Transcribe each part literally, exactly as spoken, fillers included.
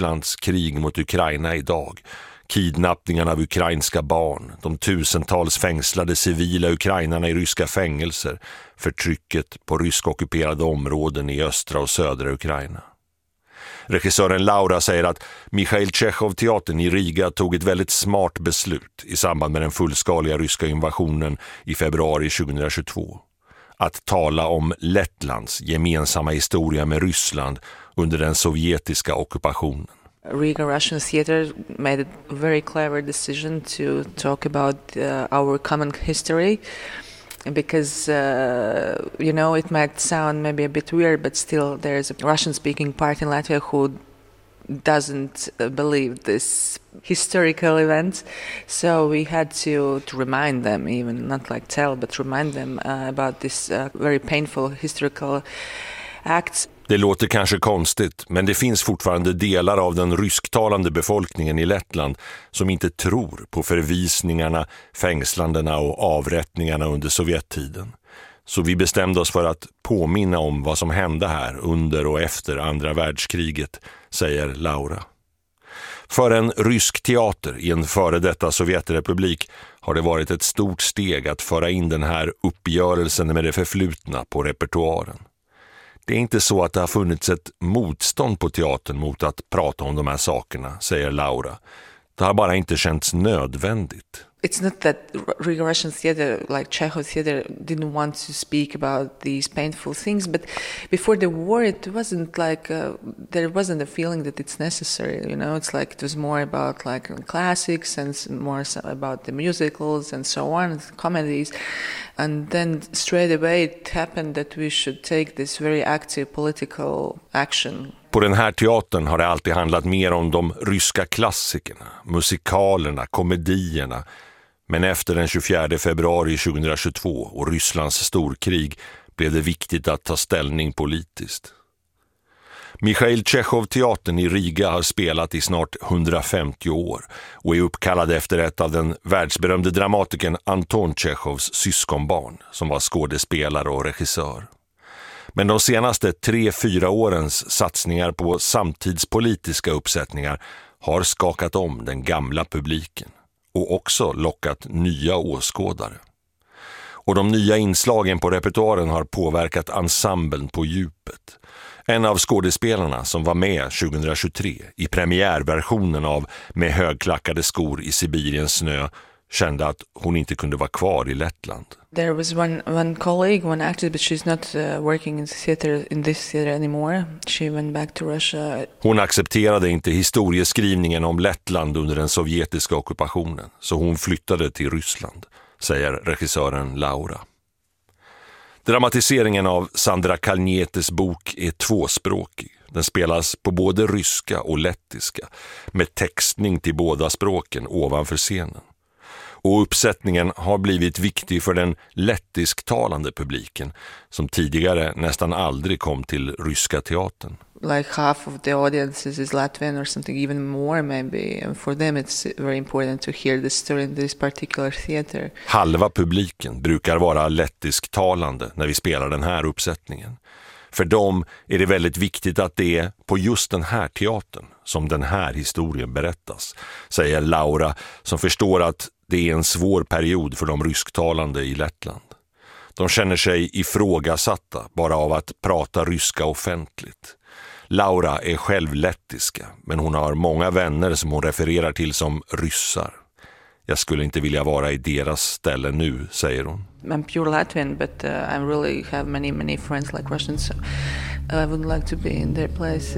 Rysslands krig mot Ukraina idag. Kidnappningarna av ukrainska barn, de tusentals fängslade civila ukrainarna i ryska fängelser, förtrycket på ryskockuperade områden i östra och södra Ukraina. Regissören Laura säger att Mikhail Tjechov-teatern i Riga tog ett väldigt smart beslut i samband med den fullskaliga ryska invasionen i februari tjugohundratjugotvå. Att tala om Lettlands gemensamma historia med Ryssland under den sovjetiska ockupationen. Riga Russian Theatre made a very clever decision to talk about uh, our common history because, uh, you know, it might sound maybe a bit weird, but still there's a Russian-speaking part in Latvia who doesn't uh, believe this historical event. So we had to, to remind them, even not like tell, but remind them uh, about this uh, very painful historical acts. Det låter kanske konstigt, men det finns fortfarande delar av den rysktalande befolkningen i Lettland som inte tror på förvisningarna, fängslandena och avrättningarna under Sovjettiden. Så vi bestämde oss för att påminna om vad som hände här under och efter andra världskriget, säger Laura. För en rysk teater i en före detta Sovjetrepublik har det varit ett stort steg att föra in den här uppgörelsen med det förflutna på repertoaren. Det är inte så att det har funnits ett motstånd på teatern mot att prata om de här sakerna, säger Laura. Det har bara inte känts nödvändigt. It's not that Riga Russian Theatre, like Chekhov Theatre, didn't want to speak about these painful things, but before the war it wasn't like, uh, there wasn't a feeling that it's necessary, you know, it's like it was more about like classics and more about the musicals and so on, comedies, and then straight away it happened that we should take this very active political action. På den här teatern har det alltid handlat mer om de ryska klassikerna, musikalerna, komedierna. Men efter den tjugofjärde februari tjugohundratjugotvå och Rysslands storkrig blev det viktigt att ta ställning politiskt. Mikhail Tjechov-teatern i Riga har spelat i snart hundrafemtio år och är uppkallad efter ett av den världsberömde dramatikern Anton Tjechovs syskonbarn som var skådespelare och regissör. Men de senaste tre, fyra årens satsningar på samtidspolitiska uppsättningar har skakat om den gamla publiken och också lockat nya åskådare. Och de nya inslagen på repertoaren har påverkat ensemblen på djupet. En av skådespelarna som var med tjugohundratjugotre i premiärversionen av Med högklackade skor i Sibiriens snö kände att hon inte kunde vara kvar i Lettland. There was one one colleague, one actor, but she's not uh, working in theater in this theater anymore. She went back to Russia. Hon accepterade inte historieskrivningen om Lettland under den sovjetiska ockupationen, så hon flyttade till Ryssland, säger regissören Laura. Dramatiseringen av Sandra Kalnietes bok är tvåspråkig. Den spelas på både ryska och lettiska, med textning till båda språken ovanför scenen. Och uppsättningen har blivit viktig för den lettisktalande publiken som tidigare nästan aldrig kom till ryska teatern. Like half of the audiences is Latvian or something, even more maybe. And for them it's very important to hear the story in this particular theater. Halva publiken brukar vara lettisktalande när vi spelar den här uppsättningen. För dem är det väldigt viktigt att det är på just den här teatern som den här historien berättas, säger Laura som förstår att det är en svår period för de rysktalande i Lettland. De känner sig ifrågasatta bara av att prata ryska offentligt. Laura är själv lettiska, men hon har många vänner som hon refererar till som ryssar. Jag skulle inte vilja vara i deras ställe nu, säger hon. I'm pure Latvian, but uh, I really have many, many friends like Russians, so I would like to be in their place.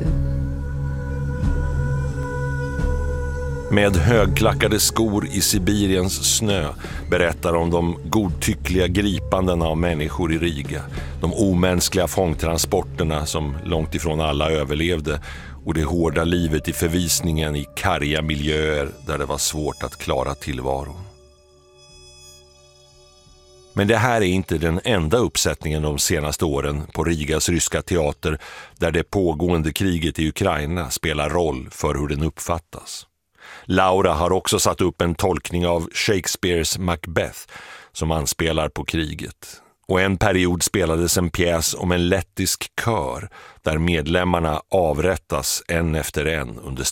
Med högklackade skor i Sibiriens snö berättar om de godtyckliga gripandena av människor i Riga, de omänskliga fångtransporterna som långt ifrån alla överlevde och det hårda livet i förvisningen i karga miljöer där det var svårt att klara tillvaron. Men det här är inte den enda uppsättningen de senaste åren på Rigas ryska teater där det pågående kriget i Ukraina spelar roll för hur den uppfattas. Laura har också satt upp en tolkning av Shakespeares Macbeth som anspelar på kriget. Och en period spelades en pjäs om en lettisk kör där medlemmarna avrättas en efter en under